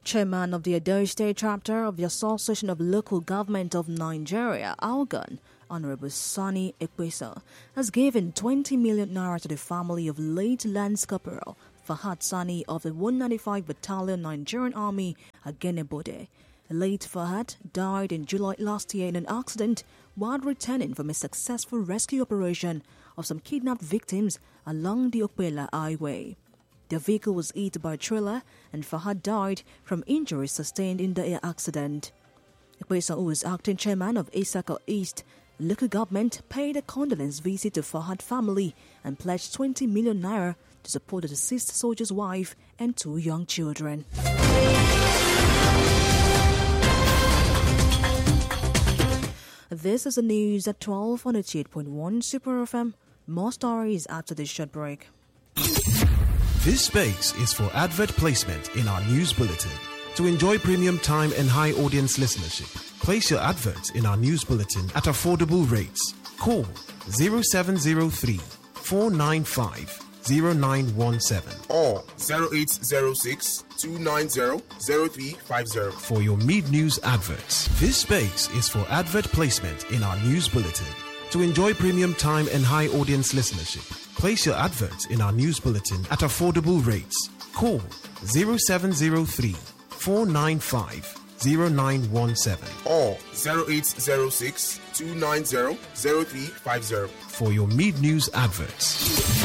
Chairman of the Edo State chapter of the Association of Local Government of Nigeria, ALGON, Honorable Sani Ekweso, has given 20 million naira to the family of late Lance Corporal Fahad Sani of the 195 Battalion Nigerian Army, Agenebode. Late Fahad died in July last year in an accident while returning from a successful rescue operation of some kidnapped victims along the Okpela Highway. The vehicle was hit by a trailer and Fahad died from injuries sustained in the accident. Ekweso, who was acting chairman of Isako East local government, paid a condolence visit to Fahad family and pledged 20 million naira to support the deceased soldier's wife and 2 young children. This is the news at 12 on 88.1 Super FM. More stories after this short break. This space is for advert placement in our news bulletin. To enjoy premium time and high audience listenership, place your adverts in our news bulletin at affordable rates. Call 0703 495 0917 or 0806 290 0350 for your mid-news adverts. This space is for advert placement in our news bulletin. To enjoy premium time and high audience listenership, place your adverts in our news bulletin at affordable rates. Call 0703 495 0917 or 0806 290 0350 for your mid-news adverts.